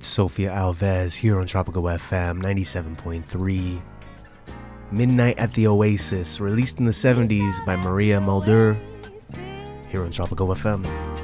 Sofia Alves here on Tropical FM 97.3. Midnight at the Oasis, released in the 70s by Maria Mulder, here on Tropical FM.